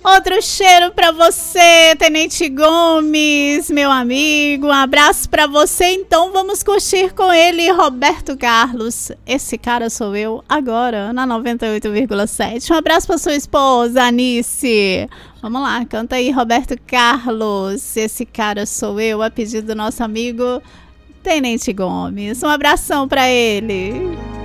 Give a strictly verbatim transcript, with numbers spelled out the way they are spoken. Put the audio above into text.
Outro cheiro pra você, Tenente Gomes, meu amigo. Um abraço pra você. Então vamos curtir com ele, Roberto Carlos. Esse cara sou eu, agora, na noventa e oito vírgula sete. Um abraço pra sua esposa, Anice. Vamos lá, canta aí, Roberto Carlos. Esse cara sou eu, a pedido do nosso amigo Tenente Gomes. Um abração pra ele.